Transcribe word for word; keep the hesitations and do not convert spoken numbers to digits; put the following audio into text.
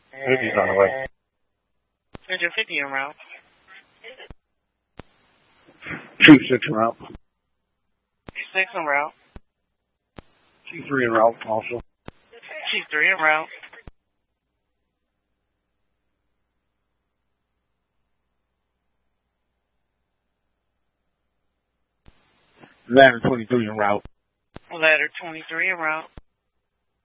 fifty's on the way. Engine fifty en route. Chief six en route. six en route. Chief three en route also. Chief three en route. Ladder twenty-three en route. Ladder twenty-three en route.